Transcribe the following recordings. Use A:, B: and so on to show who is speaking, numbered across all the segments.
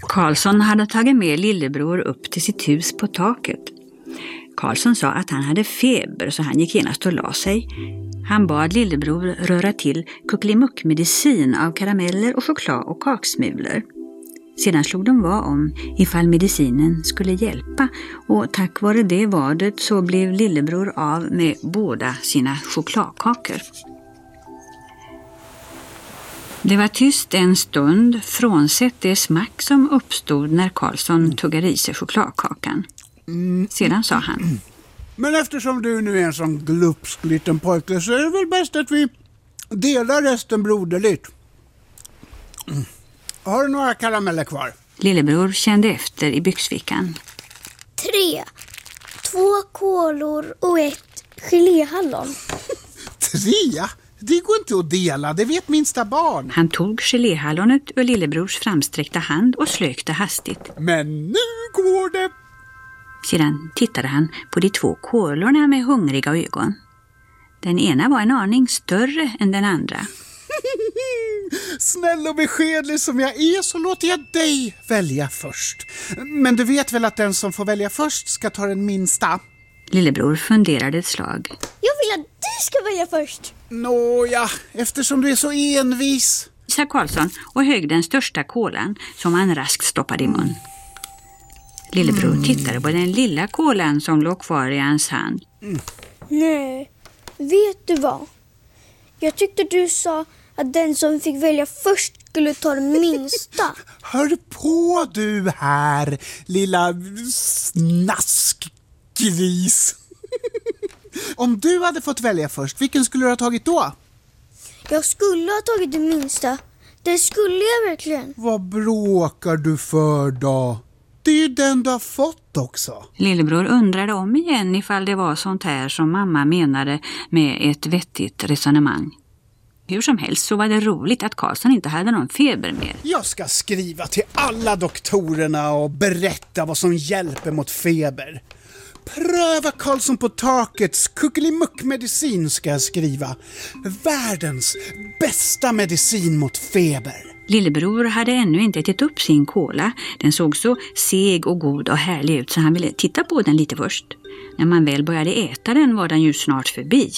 A: Karlsson hade tagit med lillebror upp till sitt hus på taket. Karlsson sa att han hade feber så han gick genast och la sig. Han bad lillebror röra till kuckelimuckmedicin av karameller och choklad och kaksmulor. Sedan slog de vad om ifall medicinen skulle hjälpa och tack vare det vadet så blev lillebror av med båda sina chokladkakor. Det var tyst en stund frånsett det smack som uppstod när Karlsson tuggade i sig chokladkakan. Sedan sa han:
B: Men eftersom du nu är en sån glupsk liten pojke så är det väl bäst att vi delar resten broderligt. Har du några karameller kvar?
A: Lillebror kände efter i byxfickan.
C: 3, 2 kolor och 1 geléhallon.
B: 3? Det går inte att dela, det vet minsta barn.
A: Han tog geléhallonet ur lillebrors framsträckta hand och slökte hastigt.
B: Men nu går det!
A: Sedan tittade han på de 2 kolorna med hungriga ögon. Den ena var en aning större än den andra.
B: Snäll och beskedlig som jag är så låter jag dig välja först. Men du vet väl att den som får välja först ska ta den minsta?
A: Lillebror funderade ett slag.
C: Jag vill att du ska välja först.
B: Nåja, eftersom du är så envis,
A: sa Karlsson och högg den största kolan som han raskt stoppade i mun. Lillebror tittade på den lilla kolan som låg kvar i hans hand.
C: Nej, vet du vad? Jag tyckte du sa att den som fick välja först skulle ta den minsta.
B: Hör på du här, lilla snaskgris. Om du hade fått välja först, vilken skulle du ha tagit då?
C: Jag skulle ha tagit den minsta. Det skulle jag verkligen.
B: Vad bråkar du för då? Det är ju den du har fått också.
A: Lillebror undrade om igen ifall det var sånt här som mamma menade med ett vettigt resonemang. Hur som helst så var det roligt att Karlsson inte hade någon feber mer.
B: Jag ska skriva till alla doktorerna och berätta vad som hjälper mot feber. Pröva Karlsson på takets kuckelimuckmedicin ska jag skriva. Världens bästa medicin mot feber.
A: Lillebror hade ännu inte ätit upp sin kola. Den såg så seg och god och härlig ut så han ville titta på den lite först. När man väl började äta den var den ju snart förbi.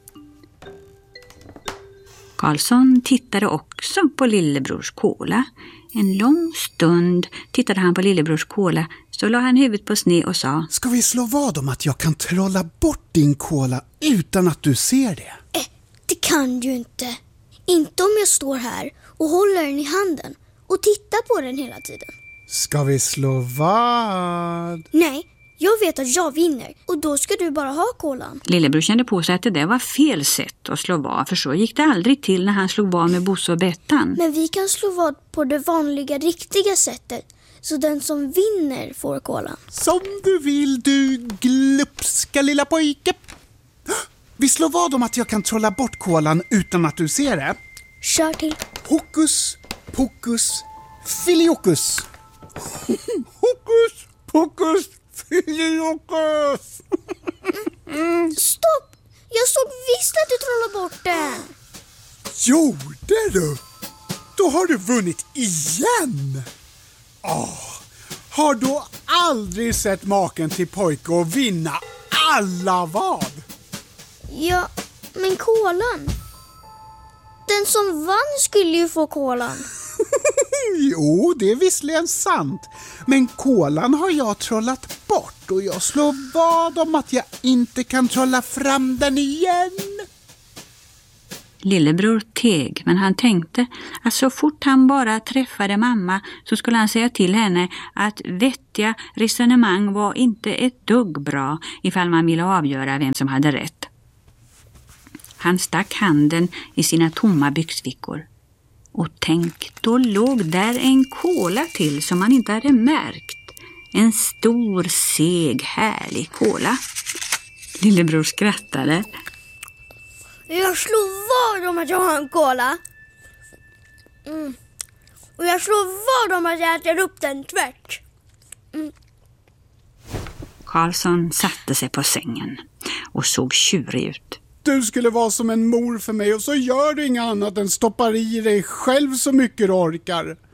A: Karlsson tittade också på lillebrors kola. En lång stund tittade han på lillebrors kola, så la han huvudet på sned och sa:
B: Ska vi slå vad om att jag kan trolla bort din kola utan att du ser det?
C: Det kan du inte. Inte om jag står här och håller den i handen och tittar på den hela tiden.
B: Ska vi slå vad?
C: Nej, jag vet att jag vinner och då ska du bara ha kolan.
A: Lillebror kände på sig att det där var fel sätt att slå vad, för så gick det aldrig till när han slog vad med Bosse och Bettan.
C: Men vi kan slå vad på det vanliga, riktiga sättet, så den som vinner får kolan.
B: Som du vill, du glupska lilla pojke. Vi slår vad om att jag kan trolla bort kolan utan att du ser det.
C: Kör till.
B: Hokus pokus filiokus. Hokus pokus filiokus.
C: Stopp! Jag såg visst att du trollade bort den.
B: Gjorde du? Då har du vunnit igen. Har du aldrig sett maken till pojke och vinna alla vad?
C: Ja, men kolan. Den som vann skulle ju få kolan.
B: Jo, det är visserligen sant. Men kolan har jag trollat bort och jag slår vad om att jag inte kan trolla fram den igen.
A: Lillebror teg, men han tänkte att så fort han bara träffade mamma så skulle han säga till henne att vettiga resonemang var inte ett dugg bra ifall man ville avgöra vem som hade rätt. Han stack handen i sina tomma byxfickor. Och tänk, då låg där en kola till som man inte hade märkt. En stor, seg, härlig kola. Lillebror skrattade.
C: Jag slår vad om att jag har en kola. Och jag slår vad om att jag äter upp den tvärt.
A: Karlsson satte sig på sängen och såg tjurig ut.
B: Du skulle vara som en mor för mig och så gör du inget annat än stoppar i dig själv så mycket du orkar.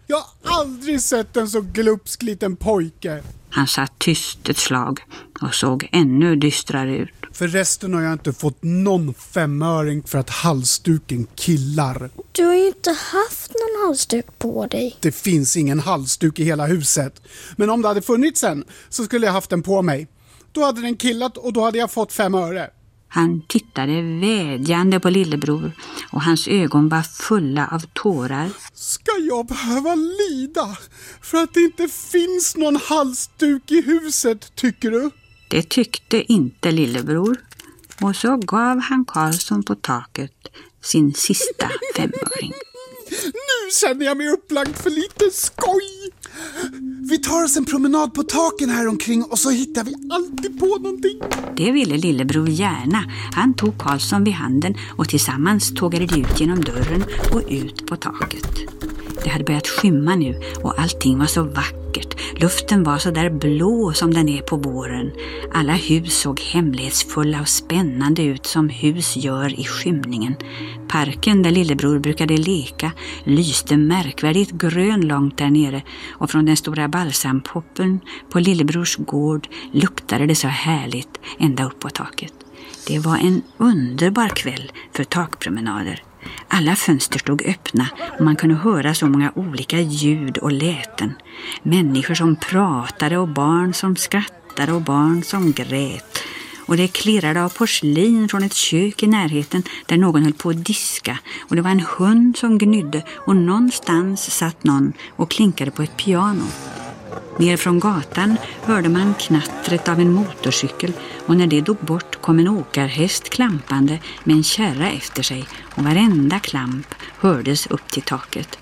B: Jag har aldrig sett en så glupsk liten pojke.
A: Han satt tyst ett slag och såg ännu dystrare ut.
B: Förresten har jag inte fått någon 5-öring för att halsduken killar.
C: Du har ju inte haft någon halsduk på dig.
B: Det finns ingen halsduk i hela huset. Men om det hade funnits en så skulle jag haft den på mig. Då hade den killat och då hade jag fått 5 öre.
A: Han tittade vädjande på lillebror och hans ögon var fulla av tårar.
B: Ska jag behöva lida för att det inte finns någon halsduk i huset, tycker du?
A: Det tyckte inte lillebror, och så gav han Karlsson på taket sin sista 5-öring.
B: Nu känner jag mig upplagd för lite skoj. Vi tar oss en promenad på taken här omkring och så hittar vi alltid på någonting.
A: Det ville lillebror gärna. Han tog Karlsson vid handen och tillsammans tågade de ut genom dörren och ut på taket. Det hade börjat skymma nu och allting var så vackert. Luften var så där blå som den är på våren. Alla hus såg hemlighetsfulla och spännande ut som hus gör i skymningen. Parken där lillebror brukade leka lyste märkvärdigt grön långt där nere, och från den stora balsampoppen på lillebrors gård luktade det så härligt ända upp på taket. Det var en underbar kväll för takpromenader. Alla fönster stod öppna och man kunde höra så många olika ljud och läten. Människor som pratade och barn som skrattade och barn som grät. Och det klirrade av porslin från ett kök i närheten där någon höll på att diska. Och det var en hund som gnydde och någonstans satt någon och klinkade på ett piano. Ner från gatan hörde man knattret av en motorcykel, och när det dog bort kom en åkarhäst klampande med en kärra efter sig, och varenda klamp hördes upp till taket.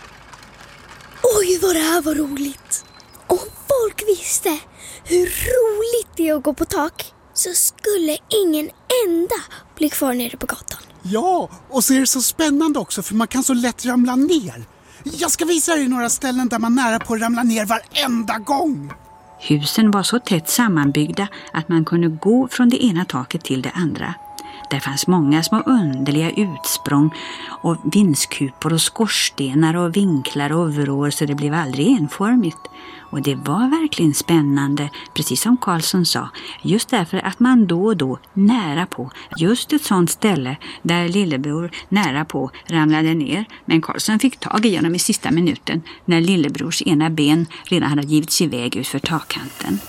C: Oj, vad det här var roligt! Om folk visste hur roligt det är att gå på tak så skulle ingen enda bli kvar nere på gatan.
B: Ja, och så är det så spännande också för man kan så lätt ramla ner. Jag ska visa dig några ställen där man nära på ramla ner varenda gång.
A: Husen var så tätt sammanbyggda att man kunde gå från det ena taket till det andra. Där fanns många små underliga utsprång och vindskupor och skorstenar och vinklar och vrår, så det blev aldrig enformigt. Och det var verkligen spännande, precis som Karlsson sa, just därför att man då och då nära på, just ett sånt ställe där lillebror nära på ramlade ner, men Karlsson fick tag i honom i sista minuten när lillebrors ena ben redan hade givits iväg ut för takkanten.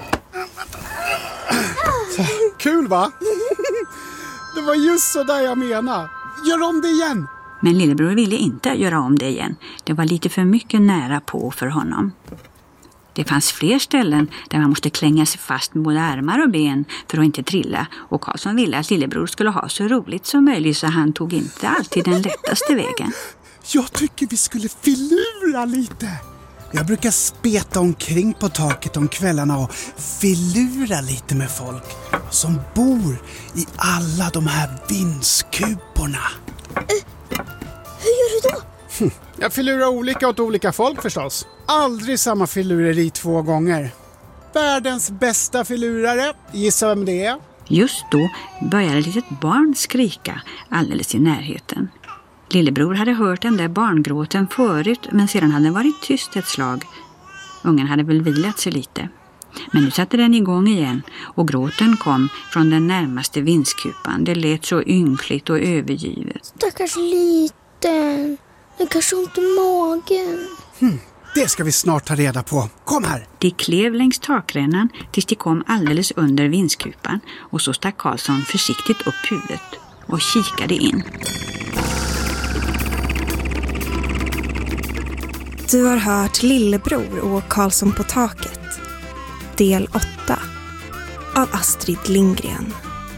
B: Kul, va? Det var just så där jag menar. Gör om det igen.
A: Men lillebror ville inte göra om det igen. Det var lite för mycket nära på för honom. Det fanns fler ställen där man måste klänga sig fast med både armar och ben för att inte trilla. Och Karlsson ville att lillebror skulle ha så roligt som möjligt, så han tog inte alltid den lättaste vägen.
B: Jag tycker vi skulle filura lite. Jag brukar speta omkring på taket om kvällarna och filura lite med folk som bor i alla de här vindskuporna.
C: Hur gör du då?
B: Jag filurar olika åt olika folk förstås. Aldrig samma filureri 2 gånger. Världens bästa filurare, gissa vem det är?
A: Just då började ett litet barn skrika alldeles i närheten. Lillebror hade hört den där barngråten förut, men sedan hade den varit tyst ett slag. Ungen hade väl vilat sig lite. Men nu satte den igång igen, och gråten kom från den närmaste vindskupan. Det lät så ynkligt och övergivet.
C: Stackars liten. Den kanske ont i magen.
B: Det ska vi snart ta reda på. Kom här!
A: De klev längs takrännan tills de kom alldeles under vindskupan, och så stack Karlsson försiktigt upp huvudet och kikade in.
D: Du har hört Lillebror och Karlsson på taket. Del 8 av Astrid Lindgren.